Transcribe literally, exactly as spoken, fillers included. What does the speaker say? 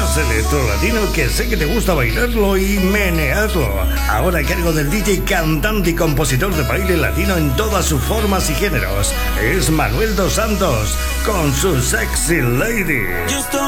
más electro latino que sé que te gusta bailarlo y menearlo. Ahora a cargo del D J, cantante y compositor de baile latino en todas sus formas y géneros. Es Manuel dos Santos con su Sexy Lady. Yo estoy